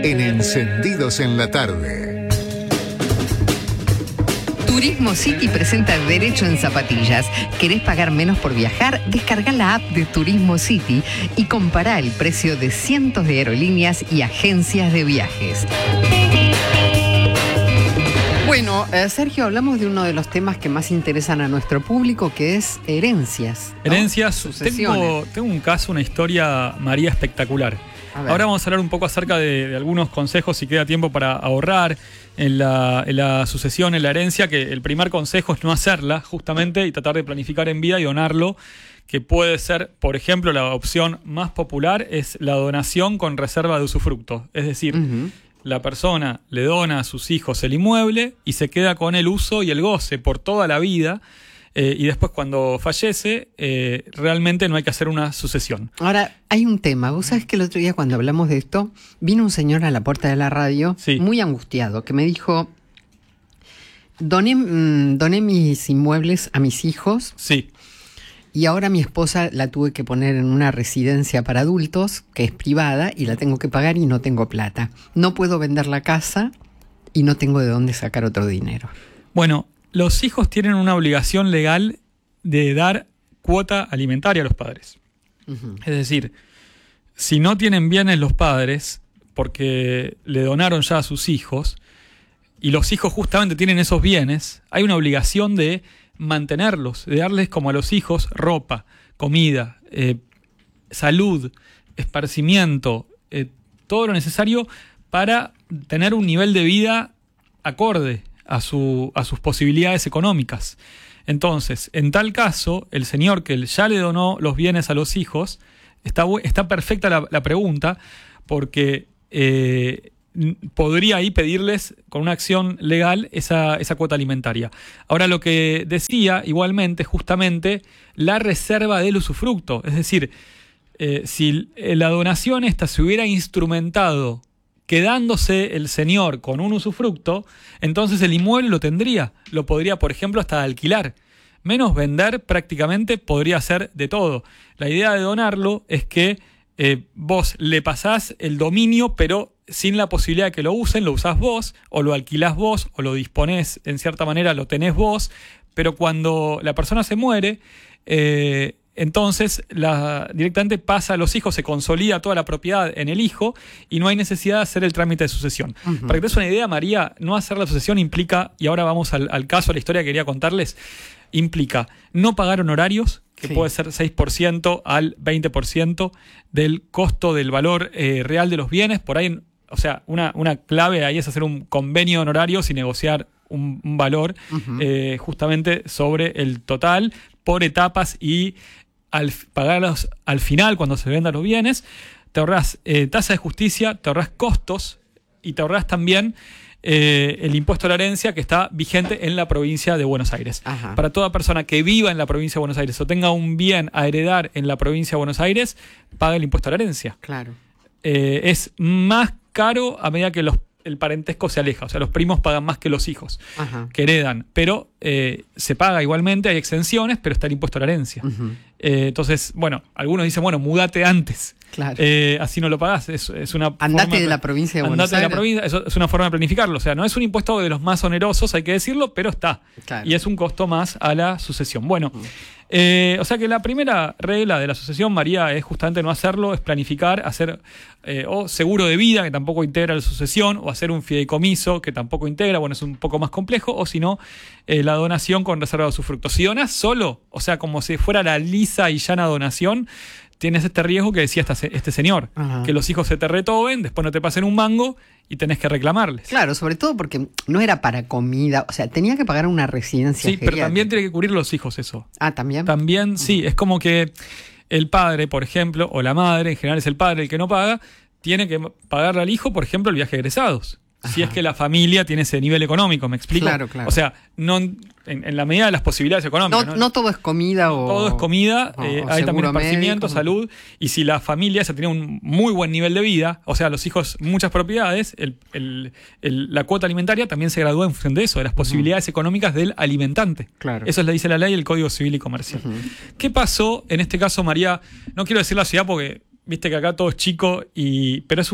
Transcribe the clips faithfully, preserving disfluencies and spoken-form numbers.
en Encendidos en la Tarde. Turismo City presenta Derecho en Zapatillas. ¿Querés pagar menos por viajar? Descarga la app de Turismo City y compara el precio de cientos de aerolíneas y agencias de viajes. Bueno, eh, Sergio, hablamos de uno de los temas que más interesan a nuestro público, que es herencias, ¿no? Herencias. Tengo, tengo un caso, una historia, María, espectacular. Ahora vamos a hablar un poco acerca de, de algunos consejos, si queda tiempo, para ahorrar en la, en la sucesión, en la herencia, que el primer consejo es no hacerla, justamente, y tratar de planificar en vida y donarlo, que puede ser, por ejemplo, la opción más popular es la donación con reserva de usufructo. Es decir, uh-huh. la persona le dona a sus hijos el inmueble y se queda con el uso y el goce por toda la vida. Eh, y después, cuando fallece, eh, realmente no hay que hacer una sucesión. Ahora, hay un tema. Vos sabés que el otro día, cuando hablamos de esto, vino un señor a la puerta de la radio, sí. muy angustiado, que me dijo: doné, mmm, doné mis inmuebles a mis hijos. Sí. Y ahora mi esposa la tuve que poner en una residencia para adultos, que es privada, y la tengo que pagar y no tengo plata. No puedo vender la casa y no tengo de dónde sacar otro dinero. Bueno, los hijos tienen una obligación legal de dar cuota alimentaria a los padres. Uh-huh. Es decir, si no tienen bienes los padres, porque le donaron ya a sus hijos, y los hijos justamente tienen esos bienes, hay una obligación de mantenerlos, de darles, como a los hijos, ropa, comida, eh, salud, esparcimiento, eh, todo lo necesario para tener un nivel de vida acorde a, su, a sus posibilidades económicas. Entonces, en tal caso, el señor que ya le donó los bienes a los hijos, está, está perfecta la, la pregunta, porque eh, podría ahí pedirles con una acción legal esa, esa cuota alimentaria. Ahora, lo que decía igualmente, justamente, la reserva del usufructo. Es decir, eh, si la donación esta se hubiera instrumentado quedándose el señor con un usufructo, entonces el inmueble lo tendría. Lo podría, por ejemplo, hasta alquilar. Menos vender, prácticamente podría hacer de todo. La idea de donarlo es que eh, vos le pasás el dominio, pero sin la posibilidad de que lo usen, lo usás vos, o lo alquilás vos, o lo disponés, en cierta manera lo tenés vos, pero cuando la persona se muere, eh, entonces la, directamente pasa a los hijos, se consolida toda la propiedad en el hijo y no hay necesidad de hacer el trámite de sucesión. Uh-huh. Para que te des una idea, María, no hacer la sucesión implica, y ahora vamos al, al caso, a la historia que quería contarles, implica no pagar honorarios, que sí. puede ser seis por ciento al veinte por ciento del costo del valor eh, real de los bienes. Por ahí, o sea, una, una clave ahí es hacer un convenio de honorarios y negociar un, un valor uh-huh. eh, justamente sobre el total por etapas y al pagarlos al final cuando se vendan los bienes. Te ahorrás eh, tasa de justicia, te ahorrás costos y te ahorrás también eh, el impuesto a la herencia, que está vigente en la provincia de Buenos Aires. Ajá. Para toda persona que viva en la provincia de Buenos Aires o tenga un bien a heredar en la provincia de Buenos Aires, paga el impuesto a la herencia. Claro. Eh, es más caro a medida que los el parentesco se aleja, o sea, los primos pagan más que los hijos Ajá. que heredan, pero eh, se paga igualmente, hay exenciones, pero está el impuesto a la herencia. Uh-huh. Eh, entonces, bueno, algunos dicen, bueno, mudate antes, claro. eh, así no lo pagás, es, es una andate forma de la provincia de Buenos Aires. Andate de la provincia, eso es una forma de planificarlo, o sea, no es un impuesto de los más onerosos, hay que decirlo, pero está, claro. y es un costo más a la sucesión. Bueno, uh-huh. Eh, o sea que la primera regla de la sucesión, María, es justamente no hacerlo, es planificar, hacer eh, o seguro de vida, que tampoco integra la sucesión, o hacer un fideicomiso, que tampoco integra, bueno, es un poco más complejo, o si no, eh, la donación con reserva de usufructo. Si donás solo, o sea, como si fuera la lisa y llana donación, tienes este riesgo que decía este, este señor, Ajá. que los hijos se te retoben, después no te pasen un mango y tenés que reclamarles. Claro, sobre todo porque no era para comida, o sea, tenía que pagar una residencia Sí, geriátrica. Pero también tiene que cubrir los hijos eso. Ah, ¿también? También, uh-huh. sí, es como que el padre, por ejemplo, o la madre, en general es el padre el que no paga, tiene que pagarle al hijo, por ejemplo, el viaje de egresados. Ajá. Si es que la familia tiene ese nivel económico, ¿me explico? Claro, claro. O sea, no en, en la medida de las posibilidades económicas. No, no, no todo es comida o... Todo es comida, o, eh, o hay también esparcimiento, médico. salud. Y si la familia esa tiene un muy buen nivel de vida, o sea, los hijos, muchas propiedades, el, el, el, la cuota alimentaria también se gradúa en función de eso, de las posibilidades uh-huh. económicas del alimentante. Claro. Eso le dice la ley del Código Civil y Comercial. Uh-huh. ¿Qué pasó en este caso, María? No quiero decir la ciudad porque viste que acá todo es chico, y pero es un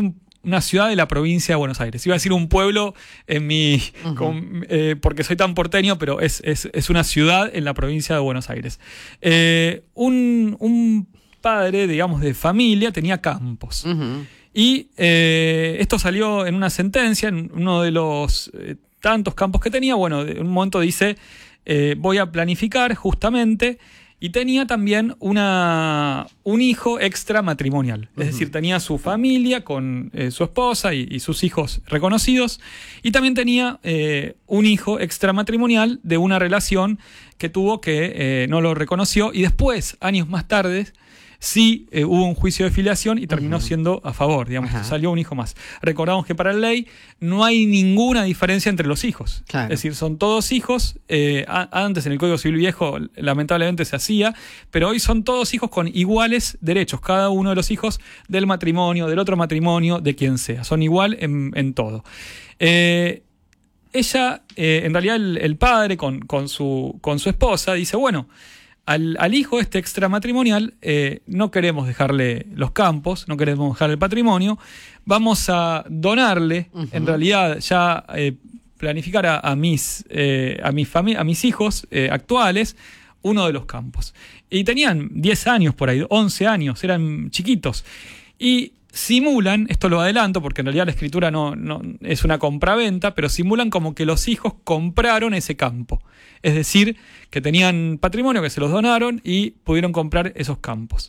una ciudad de la provincia de Buenos Aires. Iba a decir un pueblo en mi uh-huh. con, eh, porque soy tan porteño, pero es, es, es una ciudad en la provincia de Buenos Aires. Eh, un, un padre, digamos, de familia tenía campos. Uh-huh. Y eh, esto salió en una sentencia, en uno de los eh, tantos campos que tenía. Bueno, en un momento dice, eh, voy a planificar justamente. Y tenía también una, un hijo extramatrimonial. Uh-huh. Es decir, tenía su familia con eh, su esposa y, y sus hijos reconocidos. Y también tenía eh, un hijo extramatrimonial de una relación que tuvo que eh, no lo reconoció. Y después, años más tarde, sí eh, hubo un juicio de filiación y terminó uh-huh. siendo a favor, digamos, uh-huh. salió un hijo más. Recordamos que para la ley no hay ninguna diferencia entre los hijos. Claro. Es decir, son todos hijos. Eh, a, antes en el Código Civil Viejo lamentablemente se hacía, pero hoy son todos hijos con iguales derechos. Cada uno de los hijos del matrimonio, del otro matrimonio, de quien sea. Son igual en, en todo. Eh, ella, eh, en realidad el, el padre con, con, su, con su esposa dice, bueno, Al, al hijo este extramatrimonial eh, no queremos dejarle los campos, no queremos dejarle el patrimonio, vamos a donarle, uh-huh. en realidad ya eh, planificar a, a, mis, eh, a, mis fami- a mis hijos eh, actuales uno de los campos. Y tenían diez años por ahí, once años, eran chiquitos. Y simulan, esto lo adelanto porque en realidad la escritura no, no es una compraventa, pero simulan como que los hijos compraron ese campo. Es decir, que tenían patrimonio, que se los donaron y pudieron comprar esos campos.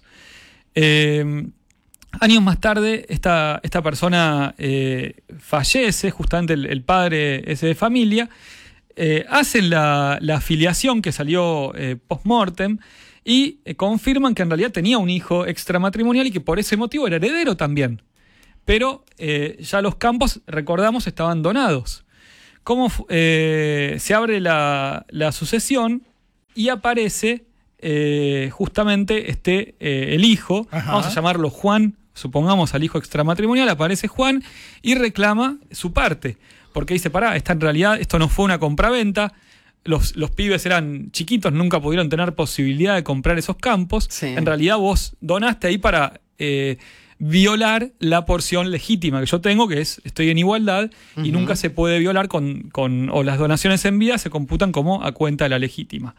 Eh, años más tarde, esta, esta persona eh, fallece, justamente el, el padre ese de familia, eh, hacen la, la afiliación que salió eh, post-mortem y eh, confirman que en realidad tenía un hijo extramatrimonial y que por ese motivo era heredero también. Pero eh, ya los campos, recordamos, estaban donados. Cómo eh, se abre la, la sucesión y aparece eh, justamente este eh, el hijo, Ajá. vamos a llamarlo Juan, supongamos al hijo extramatrimonial, aparece Juan y reclama su parte, porque dice, pará, esta en realidad esto no fue una compraventa, los, los pibes eran chiquitos, nunca pudieron tener posibilidad de comprar esos campos, sí. en realidad vos donaste ahí para eh, violar la porción legítima que yo tengo, que es, estoy en igualdad, uh-huh. y nunca se puede violar con, con, o las donaciones en vida se computan como a cuenta de la legítima.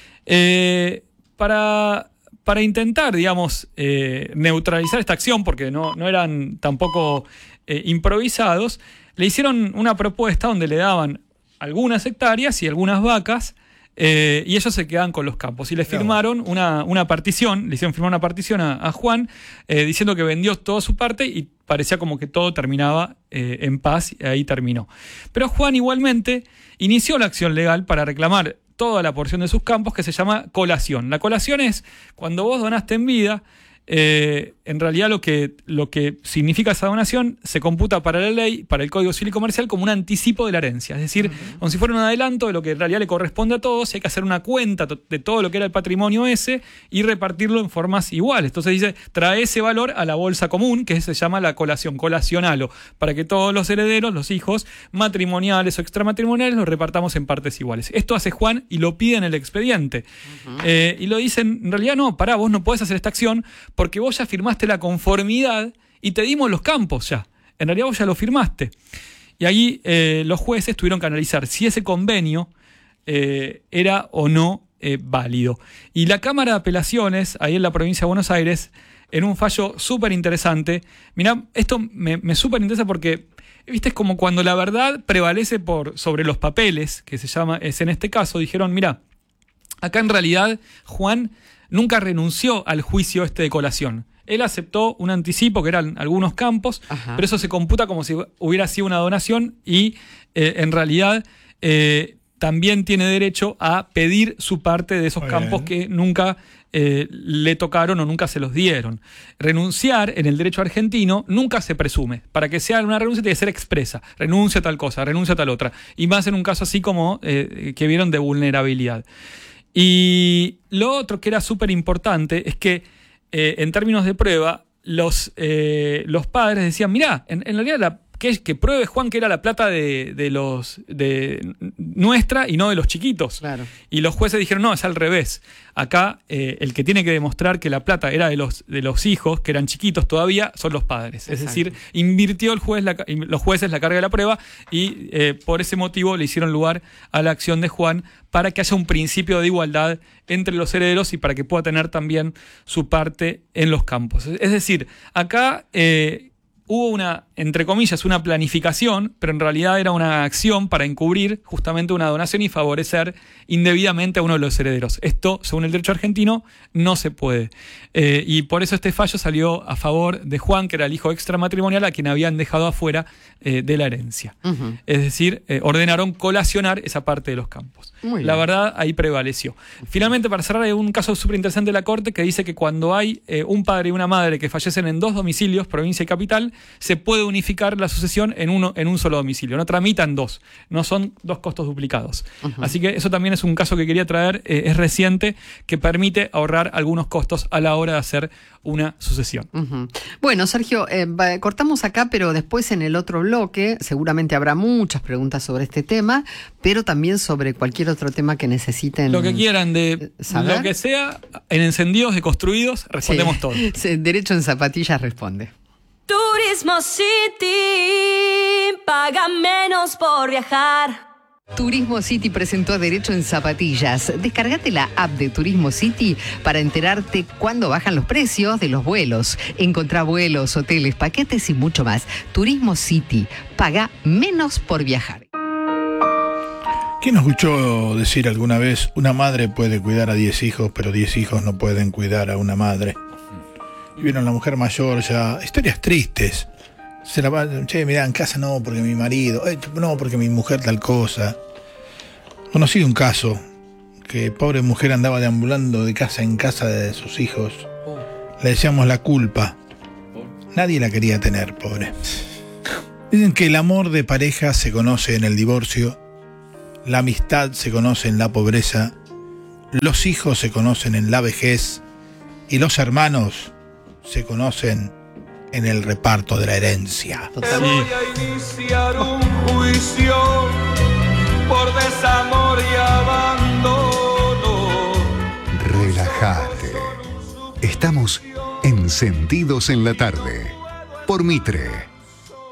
Eh, para, para intentar, digamos, eh, neutralizar esta acción, porque no, no eran tampoco eh, improvisados, le hicieron una propuesta donde le daban algunas hectáreas y algunas vacas, Eh, y ellos se quedan con los campos. Y le firmaron una, una partición, le hicieron firmar una partición a, a Juan, eh, diciendo que vendió toda su parte y parecía como que todo terminaba eh, en paz, y ahí terminó. Pero Juan igualmente inició la acción legal para reclamar toda la porción de sus campos, que se llama colación. La colación es cuando vos donaste en vida, eh, en realidad lo que, lo que significa esa donación se computa para la ley, para el Código Civil y Comercial, como un anticipo de la herencia. Es decir, uh-huh. como si fuera un adelanto de lo que en realidad le corresponde a todos. Hay que hacer una cuenta de todo lo que era el patrimonio ese y repartirlo en formas iguales. Entonces dice, trae ese valor a la bolsa común, que se llama la colación, colacionalo, para que todos los herederos, los hijos matrimoniales o extramatrimoniales, los repartamos en partes iguales. Esto hace Juan y lo pide en el expediente. Uh-huh. Eh, y lo dicen, en realidad no, pará, vos no podés hacer esta acción porque vos ya firmaste la conformidad y te dimos los campos ya. En realidad vos ya lo firmaste. Y ahí eh, los jueces tuvieron que analizar si ese convenio eh, era o no eh, válido. Y la Cámara de Apelaciones, ahí en la provincia de Buenos Aires, en un fallo súper interesante, mirá, esto me, me súper interesa porque, viste, es como cuando la verdad prevalece por, sobre los papeles, que se llama, es en este caso, dijeron, mirá, acá en realidad Juan nunca renunció al juicio este de colación. Él aceptó un anticipo, que eran algunos campos, Ajá. pero eso se computa como si hubiera sido una donación y eh, en realidad eh, también tiene derecho a pedir su parte de esos Muy campos bien. que nunca eh, le tocaron o nunca se los dieron. Renunciar en el derecho argentino nunca se presume. Para que sea una renuncia tiene que ser expresa. Renuncia a tal cosa, renuncia a tal otra. Y más en un caso así como eh, que vieron de vulnerabilidad. Y lo otro que era súper importante es que eh, en términos de prueba los, eh, los padres decían, mirá, en, en realidad la que, que pruebe Juan que era la plata de, de los de nuestra y no de los chiquitos. Claro. Y los jueces dijeron, no, es al revés. Acá eh, el que tiene que demostrar que la plata era de los, de los hijos, que eran chiquitos todavía, son los padres. Exacto. Es decir, invirtió el juez la, los jueces la carga de la prueba y eh, por ese motivo le hicieron lugar a la acción de Juan para que haya un principio de igualdad entre los herederos y para que pueda tener también su parte en los campos. Es decir, acá eh, hubo una, entre comillas, una planificación, pero en realidad era una acción para encubrir justamente una donación y favorecer indebidamente a uno de los herederos. Esto, según el derecho argentino, no se puede. Eh, y por eso este fallo salió a favor de Juan, que era el hijo extramatrimonial a quien habían dejado afuera eh, de la herencia. Uh-huh. Es decir, eh, ordenaron colacionar esa parte de los campos. Muy la bien. Verdad, ahí prevaleció. Finalmente, para cerrar, hay un caso súper interesante de la Corte que dice que cuando hay eh, un padre y una madre que fallecen en dos domicilios, provincia y capital, se puede unificar la sucesión en uno en un solo domicilio. No tramitan dos, no son dos costos duplicados. Uh-huh. Así que eso también es un caso que quería traer, eh, es reciente, que permite ahorrar algunos costos a la hora de hacer una sucesión. Uh-huh. Bueno, Sergio, eh, cortamos acá, pero después en el otro bloque seguramente habrá muchas preguntas sobre este tema, pero también sobre cualquier otro tema que necesiten. Lo que quieran, de saber. Lo que sea, en encendidos de construidos, respondemos sí. todo. Derecho en Zapatillas responde. Turismo City, paga menos por viajar. Turismo City presentó Derecho en Zapatillas. Descargate la app de Turismo City para enterarte cuándo bajan los precios de los vuelos. Encontrá vuelos, hoteles, paquetes y mucho más. Turismo City, paga menos por viajar. ¿Quién escuchó decir alguna vez, una madre puede cuidar a diez hijos, pero diez hijos no pueden cuidar a una madre? Y vieron la mujer mayor ya, historias tristes. Se la va, che, mirá, en casa no, porque mi marido, eh, no, porque mi mujer tal cosa. Conocí un caso que pobre mujer andaba deambulando de casa en casa de sus hijos. Le decíamos la culpa. Nadie la quería tener, pobre. Dicen que el amor de pareja se conoce en el divorcio, la amistad se conoce en la pobreza, los hijos se conocen en la vejez y los hermanos se conocen en el reparto de la herencia. Te voy a iniciar un juicio por desamor y abandono. Relájate. Estamos encendidos en la tarde por Mitre.